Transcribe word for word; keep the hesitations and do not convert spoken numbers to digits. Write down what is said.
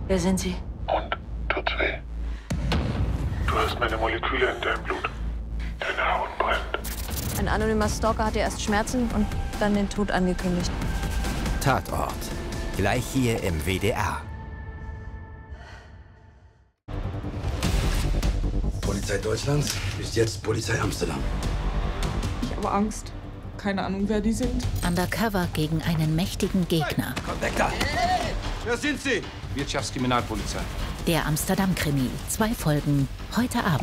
Wer sind Sie? Und tut's weh. Du hast meine Moleküle in deinem Blut. Deine Haut brennt. Ein anonymer Stalker hatte erst Schmerzen und dann den Tod angekündigt. Tatort. Gleich hier im W D R. Polizei Deutschlands ist jetzt Polizei Amsterdam. Ich habe Angst. Keine Ahnung, wer die sind. Undercover gegen einen mächtigen Gegner. Komm weg da! Wer sind Sie? Wirtschaftskriminalpolizei. Der Amsterdam-Krimi. Zwei Folgen heute Abend.